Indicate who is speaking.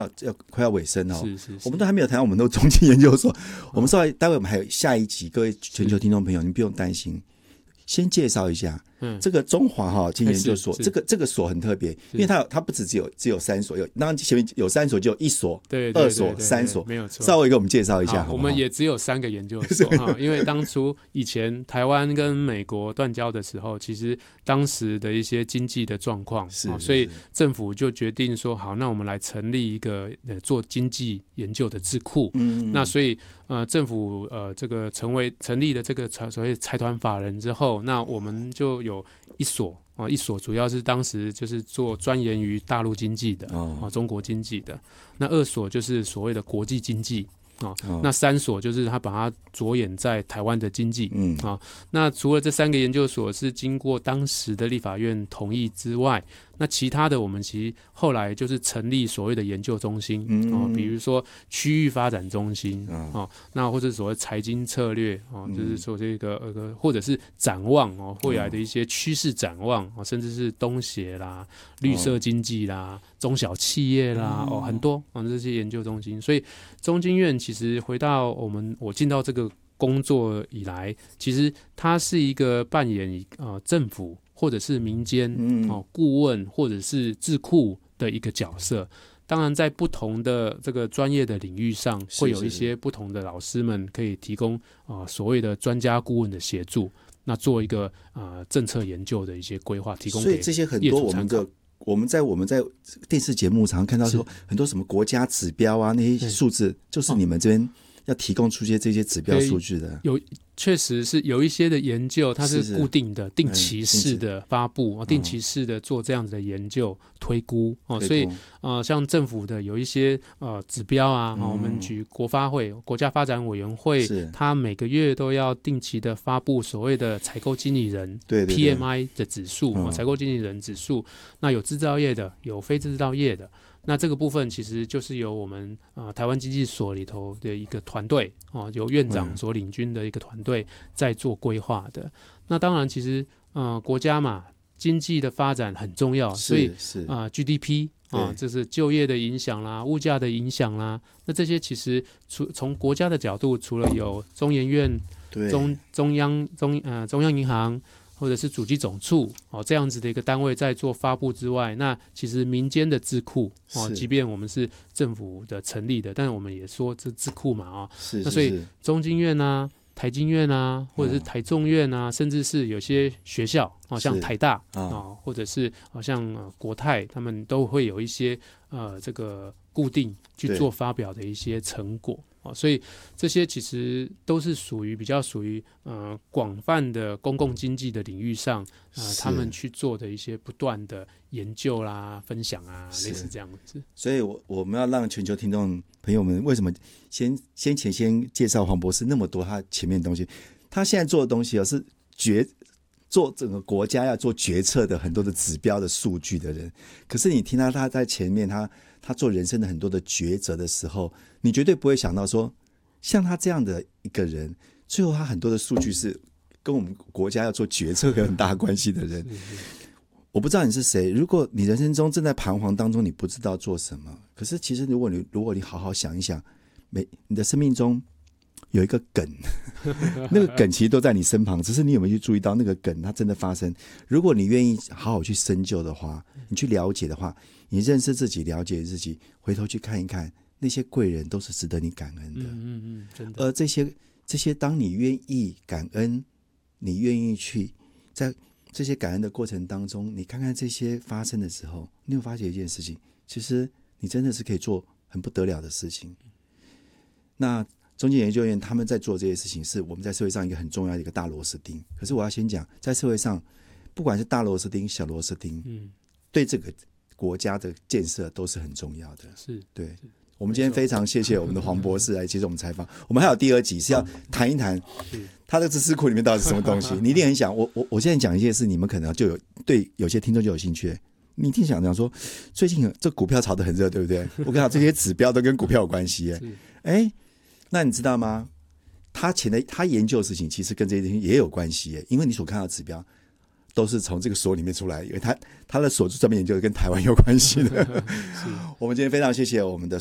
Speaker 1: 要快要尾声哦，
Speaker 2: 是
Speaker 1: 我们都还没有谈到我们的中经研究所，我们待会我们还有下一集，各位全球听众朋友，你不用担心。先介绍一下，这个中华经济研究所，这个所很特别，因为它不只有3所，当然前面有3所，就有1所、2所、3所，
Speaker 2: 没有错。
Speaker 1: 稍微给我们介绍一下，
Speaker 2: 我们也只有3个研究所因为当初以前台湾跟美国断交的时候，其实当时的一些经济的状况，所以政府就决定说，好，那我们来成立一个做经济研究的智库。那所以政府这个成立了这个所谓财团法人之后，那我们就有一所主要是当时就是做钻研于大陆经济的中国经济的，那2所就是所谓的国际经济那3所就是他把它着眼在台湾的经济那除了这3个研究所是经过当时的立法院同意之外，那其他的我们其实后来就是成立所谓的研究中心比如说区域发展中心那或者所谓财经策略就是说这个或者是展望未来的一些趋势展望甚至是东协啦、绿色经济啦、中小企业啦很多这些研究中心。所以中经院其实回到我进到这个工作以来，其实它是一个扮演政府或者是民间顾问或者是智库的一个角色。当然在不同的这个专业的领域上，会有一些不同的老师们可以提供所谓的专家顾问的协助，那做一个政策研究的一些规划，提供给业主参考。所以这些很多
Speaker 1: 我们在电视节目常看到说很多什么国家指标啊，那些数字就是你们这边要提供出这些指标数据的。
Speaker 2: 确实是有一些的研究它是固定的定期式的发布定期式的做这样子的研究推估所以像政府的有一些指标我们举国发会国家发展委员会，它每个月都要定期的发布所谓的采购经理人PMI 的指数采购经理人指数，那有制造业的有非制造业的，那这个部分其实就是由我们台湾经济所里头的一个团队由院长所领军的一个团队在做规划的。那当然其实国家嘛，经济的发展很重要，所以GDP 这是就业的影响啦，物价的影响啦，那这些其实从国家的角度，除了有中研院、中央银行或者是主计总处这样子的一个单位在做发布之外，那其实民间的智库即便我们是政府的成立的，但是我们也说这智库嘛那所以中经院啊、台经院啊，或者是台中院啊，甚至是有些学校像台大或者是像国泰，他们都会有一些这个固定去做发表的一些成果所以这些其实都是比较属于广泛的公共经济的领域上他们去做的一些不断的研究啦、分享类似这样子。
Speaker 1: 所以我们要让全球听众朋友们，为什么先介绍黄博士那么多他前面的东西，他现在做的东西是做整个国家要做决策的很多的指标的数据的人，可是你听他在前面他做人生的很多的抉择的时候，你绝对不会想到说像他这样的一个人，最后他很多的数据是跟我们国家要做决策有很大关系的人。我不知道你是谁，如果你人生中正在彷徨当中，你不知道做什么，可是其实如果你好好想一想，你的生命中有一个梗那个梗其实都在你身旁，只是你有没有去注意到那个梗它真的发生。如果你愿意好好去深究的话，你去了解的话，你认识自己，了解自己，回头去看一看，那些贵人都是值得你感恩的。真的。而这些当你愿意感恩，你愿意去在这些感恩的过程当中，你看看这些发生的时候，你会发现一件事情，其实你真的是可以做很不得了的事情。那中经研究院他们在做这些事情，是我们在社会上一个很重要的一个大螺丝钉。可是我要先讲，在社会上不管是大螺丝钉小螺丝钉对这个国家的建设都是很重要的。对。我们今天非常谢谢我们的黄博士来接受我们采访。我们还有第2集是要谈一谈他的知识库里面到底是什么东西。你一定很想我现在讲一件事，你们可能就对有些听众就有兴趣。你一定想讲说，最近这股票炒得很热，对不对？我跟你讲，这些指标都跟股票有关系。那你知道吗？他研究的事情其实跟这些东西也有关系，因为你所看到的指标， 都是从这个所里面出来，因为他的所专门研究跟台湾有关系的。我们今天非常谢谢我们的